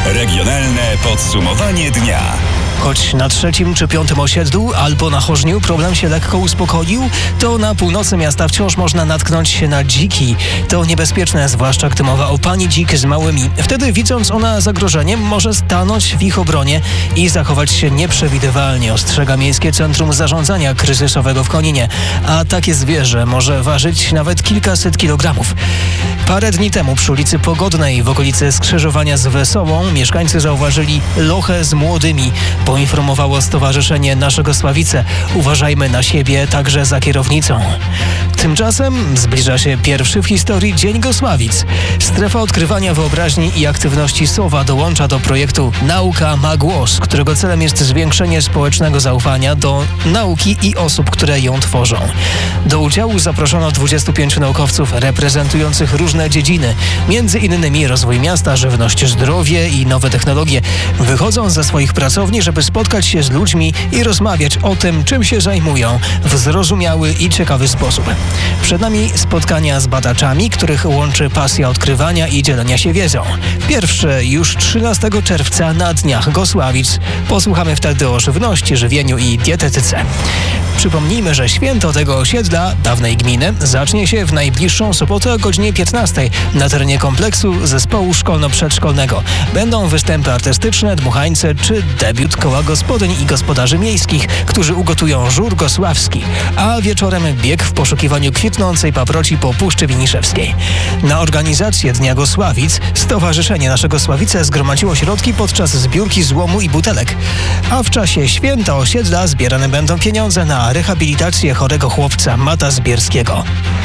Regionalne podsumowanie dnia. Choć na 3. czy 5. osiedlu albo na Chorzniu problem się lekko uspokoił, to na północy miasta wciąż można natknąć się na dziki. To niebezpieczne, zwłaszcza gdy mowa o pani dzik z małymi. Wtedy, widząc ona zagrożenie, może stanąć w ich obronie i zachować się nieprzewidywalnie, ostrzega Miejskie Centrum Zarządzania Kryzysowego w Koninie. A takie zwierzę może ważyć nawet kilkaset kilogramów. Parę dni temu przy ulicy Pogodnej w okolicy skrzyżowania z Wesołą mieszkańcy zauważyli lochę z młodymi. Poinformowało Stowarzyszenie Nasze Gosławice. Uważajmy na siebie także za kierownicą. Tymczasem zbliża się pierwszy w historii Dzień Gosławic. Strefa odkrywania wyobraźni i aktywności SOWA dołącza do projektu Nauka ma głos, którego celem jest zwiększenie społecznego zaufania do nauki i osób, które ją tworzą. Do udziału zaproszono 25 naukowców reprezentujących różne dziedziny, między innymi rozwój miasta, żywność, zdrowie i nowe technologie. Wychodzą ze swoich pracowni, żeby spotkać się z ludźmi i rozmawiać o tym, czym się zajmują w zrozumiały i ciekawy sposób. Przed nami spotkania z badaczami, których łączy pasja odkrywania i dzielenia się wiedzą. Pierwsze już 13 czerwca na Dniach Gosławic. Posłuchamy wtedy o żywności, żywieniu i dietetyce. Przypomnijmy, że święto tego osiedla, dawnej gminy, zacznie się w najbliższą sobotę o godzinie 15 na terenie kompleksu zespołu szkolno-przedszkolnego. Będą występy artystyczne, dmuchańce czy debiut koła gospodyń i gospodarzy miejskich, którzy ugotują żur gosławski, a wieczorem bieg w poszukiwaniu kwitnącej paproci po Puszczy Winiszewskiej. Na organizację Dnia Gosławic Stowarzyszenie Nasze Gosławice zgromadziło środki podczas zbiórki złomu i butelek, a w czasie święta osiedla zbierane będą pieniądze na rehabilitację chorego chłopca Mata Zbierskiego.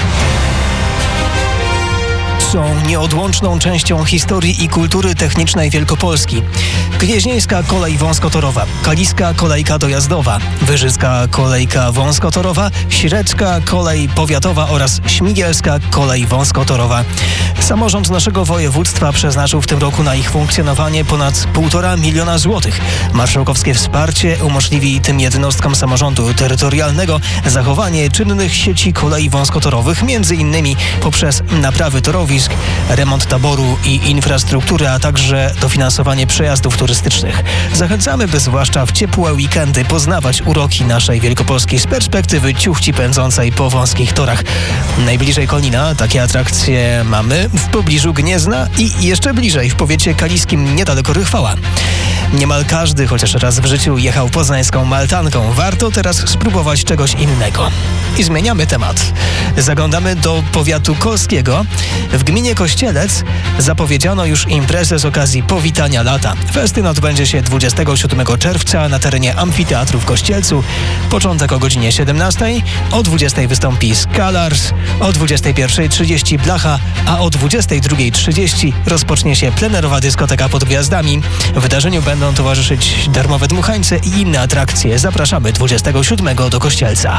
Są nieodłączną częścią historii i kultury technicznej Wielkopolski. Gnieźnieńska kolej wąskotorowa, Kaliska kolejka dojazdowa, Wyżycka kolejka wąskotorowa, Średzka kolej powiatowa oraz Śmigielska kolej wąskotorowa. Samorząd naszego województwa przeznaczył w tym roku na ich funkcjonowanie ponad 1,5 miliona złotych. Marszałkowskie wsparcie umożliwi tym jednostkom samorządu terytorialnego zachowanie czynnych sieci kolei wąskotorowych, m.in. poprzez naprawy torowisk, remont taboru i infrastruktury, a także dofinansowanie przejazdów turystycznych. Zachęcamy, by zwłaszcza w ciepłe weekendy poznawać uroki naszej Wielkopolskiej z perspektywy ciuchci pędzącej po wąskich torach. Najbliżej Konina takie atrakcje mamy w pobliżu Gniezna i jeszcze bliżej w powiecie kaliskim niedaleko Rychwała. Niemal każdy chociaż raz w życiu jechał poznańską Maltanką. Warto teraz spróbować czegoś innego. I zmieniamy temat. Zaglądamy do powiatu kolskiego. W gminie Kościelec zapowiedziano już imprezę z okazji powitania lata. Festyn odbędzie się 27 czerwca na terenie Amfiteatru w Kościelcu. Początek o godzinie 17, o 20 wystąpi Scalars, o 21:30 Blacha, a o 22:30 rozpocznie się plenerowa dyskoteka pod gwiazdami. Wydarzeniu będą towarzyszyć darmowe dmuchańce i inne atrakcje. Zapraszamy 27 do Kościelca.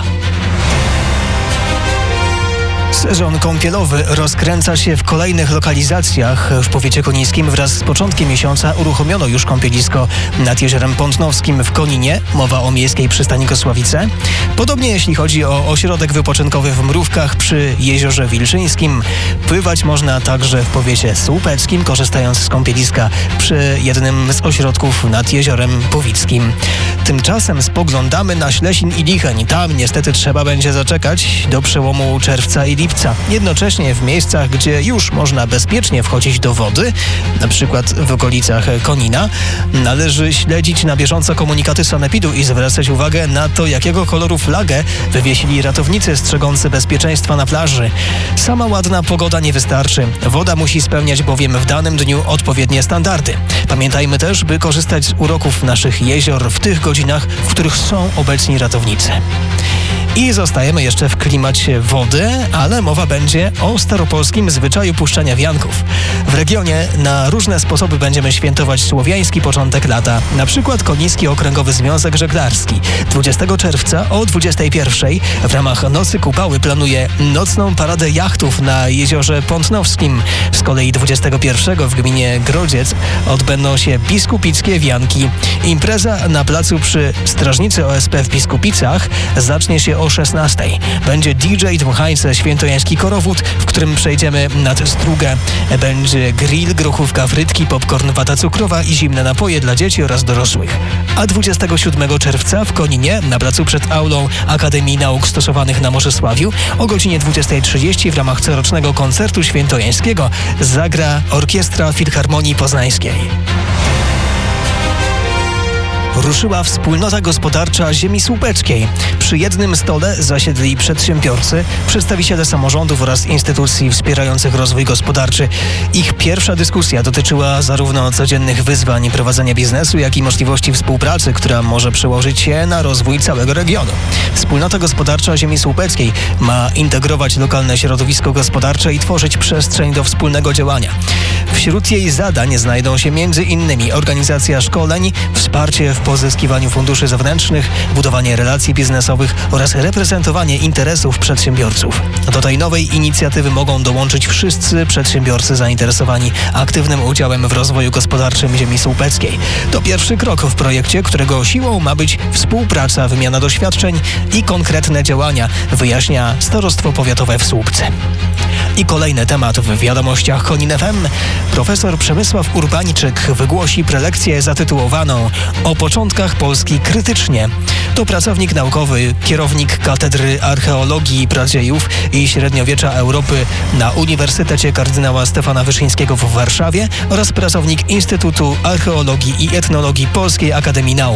Sezon kąpielowy rozkręca się w kolejnych lokalizacjach. W powiecie konińskim wraz z początkiem miesiąca uruchomiono już kąpielisko nad Jeziorem Pątnowskim w Koninie. Mowa o miejskiej przystani Gosławice. Podobnie jeśli chodzi o ośrodek wypoczynkowy w Mrówkach przy Jeziorze Wilczyńskim. Pływać można także w powiecie słupeckim, korzystając z kąpieliska przy jednym z ośrodków nad Jeziorem Powickim. Tymczasem spoglądamy na Ślesin i Licheń. Tam niestety trzeba będzie zaczekać do przełomu czerwca i lipca. Jednocześnie w miejscach, gdzie już można bezpiecznie wchodzić do wody, na przykład w okolicach Konina, należy śledzić na bieżąco komunikaty sanepidu i zwracać uwagę na to, jakiego koloru flagę wywiesili ratownicy strzegący bezpieczeństwa na plaży. Sama ładna pogoda nie wystarczy. Woda musi spełniać bowiem w danym dniu odpowiednie standardy. Pamiętajmy też, by korzystać z uroków naszych jezior w tych godzinach, w których są obecni ratownicy. I zostajemy jeszcze w klimacie wody, ale mowa będzie o staropolskim zwyczaju puszczania wianków. W regionie na różne sposoby będziemy świętować słowiański początek lata. Na przykład Koniński Okręgowy Związek Żeglarski 20 czerwca o 21:00 w ramach Nocy Kupały planuje nocną paradę jachtów na Jeziorze Pątnowskim. Z kolei 21 w gminie Grodziec odbędą się biskupickie wianki. Impreza na placu przy Strażnicy OSP w Biskupicach zacznie się o 16:00. Będzie DJ, dmuchańce, święto świętojański korowód, w którym przejdziemy nad Strugę. Będzie grill, grochówka, frytki, popcorn, wata cukrowa i zimne napoje dla dzieci oraz dorosłych. A 27 czerwca w Koninie, na placu przed aulą Akademii Nauk Stosowanych na Morzesławiu, o godzinie 20:30 w ramach corocznego koncertu świętojańskiego zagra Orkiestra Filharmonii Poznańskiej. Ruszyła Wspólnota Gospodarcza Ziemi Słupeckiej. Przy jednym stole zasiedli przedsiębiorcy, przedstawiciele samorządów oraz instytucji wspierających rozwój gospodarczy. Ich pierwsza dyskusja dotyczyła zarówno codziennych wyzwań prowadzenia biznesu, jak i możliwości współpracy, która może przełożyć się na rozwój całego regionu. Wspólnota Gospodarcza Ziemi Słupeckiej ma integrować lokalne środowisko gospodarcze i tworzyć przestrzeń do wspólnego działania. Wśród jej zadań znajdą się m.in. organizacja szkoleń, wsparcie w pozyskiwaniu funduszy zewnętrznych, budowanie relacji biznesowych oraz reprezentowanie interesów przedsiębiorców. Do tej nowej inicjatywy mogą dołączyć wszyscy przedsiębiorcy zainteresowani aktywnym udziałem w rozwoju gospodarczym Ziemi Słupeckiej. To pierwszy krok w projekcie, którego siłą ma być współpraca, wymiana doświadczeń i konkretne działania, wyjaśnia Starostwo Powiatowe w Słupcy. I kolejny temat w wiadomościach Konin FM. Profesor Przemysław Urbańczyk wygłosi prelekcję zatytułowaną „O początkach Polski krytycznie”. To pracownik naukowy, kierownik Katedry Archeologii Pradziejów i Średniowiecza Europy na Uniwersytecie Kardynała Stefana Wyszyńskiego w Warszawie oraz pracownik Instytutu Archeologii i Etnologii Polskiej Akademii Nauk.